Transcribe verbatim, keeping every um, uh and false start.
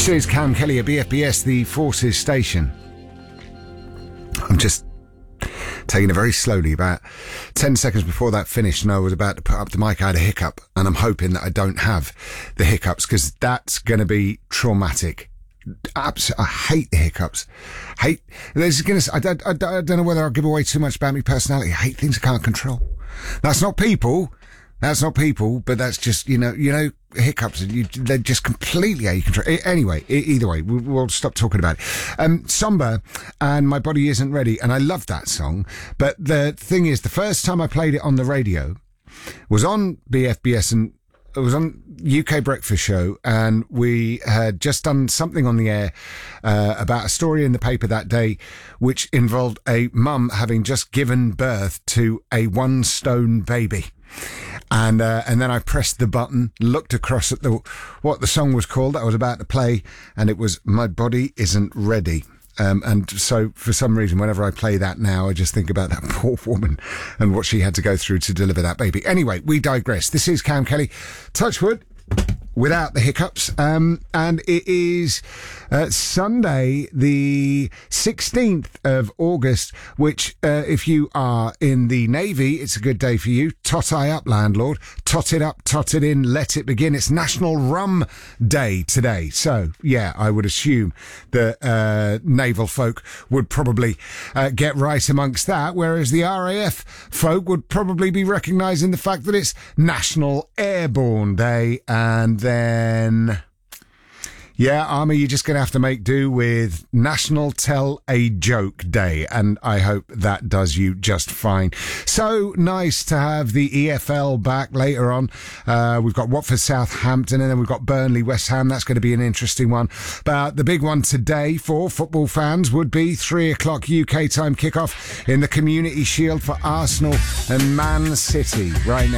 is Cam Kelly at B F B S, the Forces station. I'm just taking it very slowly. About ten seconds before that finished and I was about to put up the mic, I had a hiccup, and I'm hoping that I don't have the hiccups, because that's going to be traumatic. Abs- I hate the hiccups. Hate. There's gonna. I don't, I don't know whether I'll give away too much about my personality. I hate things I can't control. That's not people. That's not people, but that's just, you know, you know, hiccups. You, they're just completely out of control. Anyway, either way, we'll, we'll stop talking about it. Um, Somber and My Body Isn't Ready, and I love that song. But the thing is, the first time I played it on the radio was on B F B S, and it was on U K Breakfast Show, and we had just done something on the air uh, about a story in the paper that day, which involved a mum having just given birth to a one-stone baby. And uh, and then I pressed the button, looked across at the what the song was called that I was about to play, and it was My Body Isn't Ready. Um, and so for some reason, whenever I play that now, I just think about that poor woman and what she had to go through to deliver that baby. Anyway, we digress. This is Cam Kelly. Touchwood, without the hiccups. Um, and it is uh, Sunday, the sixteenth of August, which, uh, if you are in the Navy, it's a good day for you. Tot I up, landlord. Tot it up, tot it in, let it begin. It's National Rum Day today. So, yeah, I would assume that uh, naval folk would probably uh, get right amongst that, whereas the R A F folk would probably be recognising the fact that it's National Airborne Day. And then, yeah, Army, you're just going to have to make do with National Tell a Joke Day, and I hope that does you just fine. So nice to have the E F L back later on. Uh, we've got Watford Southampton, and then we've got Burnley West Ham. That's going to be an interesting one. But the big one today for football fans would be three o'clock U K time kickoff in the Community Shield for Arsenal and Man City right now.